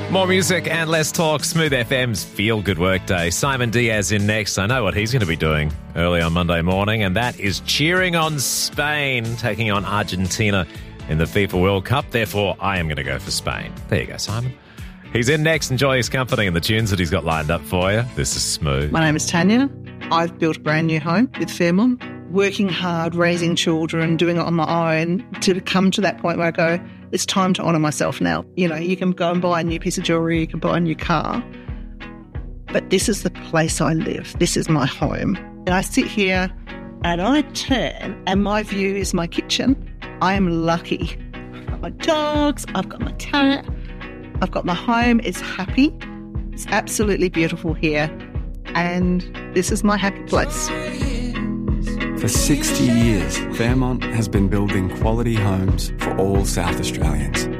More music and less talk. Smooth FM's Feel Good Workday. Simon Diaz in next. I know what he's going to be doing early on Monday morning, and that is cheering on Spain, taking on Argentina in the FIFA World Cup. Therefore, I am going to go for Spain. There you go, Simon. He's in next. Enjoy his company and the tunes that he's got lined up for you. This is Smooth. My name is Tanya. I've built a brand new home with Fairmont, working hard, raising children, doing it on my own to come to that point where I go, it's time to honour myself now. You know, you can go and buy a new piece of jewellery, you can buy a new car, but this is the place I live. This is my home. And I sit here and I turn and my view is my kitchen. I am lucky. I've got my dogs, I've got my cat, I've got my home. It's happy. It's absolutely beautiful here. And this is my happy place. For 60 years, Fairmont has been building quality homes for all South Australians.